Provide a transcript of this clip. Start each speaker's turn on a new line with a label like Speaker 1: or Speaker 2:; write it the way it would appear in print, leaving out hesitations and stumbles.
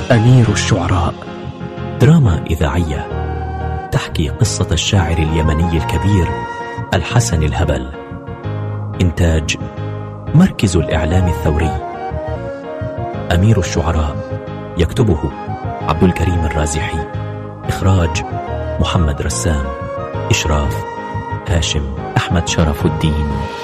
Speaker 1: أمير الشعراء، دراما إذاعية تحكي قصة الشاعر اليمني الكبير الحسن الهبل. إنتاج مركز الإعلام الثوري. أمير الشعراء يكتبه عبد الكريم الرازحي، إخراج محمد رسام، إشراف هاشم أحمد شرف الدين.